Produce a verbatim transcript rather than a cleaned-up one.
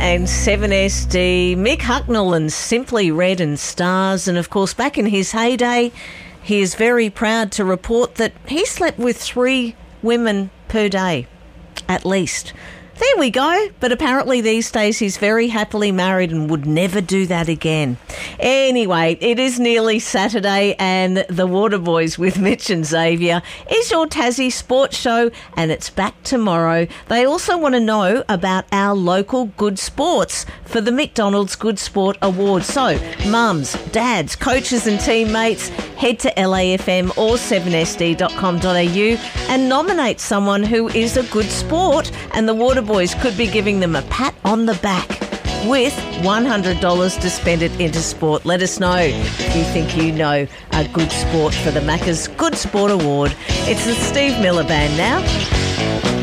and seven S D, Mick Hucknall and Simply Red and Stars. And of course, back in his heyday, he is very proud to report that he slept with three women per day, at least. There we go. But apparently these days he's very happily married and would never do that again. Anyway, it is nearly Saturday and the Waterboys with Mitch and Xavier is your Tassie sports show, and it's back tomorrow. They also want to know about our local good sports for the McDonald's Good Sport Award. So, mums, dads, coaches and teammates, head to L A F M or seven S D dot com dot a u and nominate someone who is a good sport, and the Waterboys could be giving them a pat on the back with one hundred dollars to spend it into sport. Let us know if you think you know a good sport for the Macca's Good Sport Award. It's the Steve Miller Band now.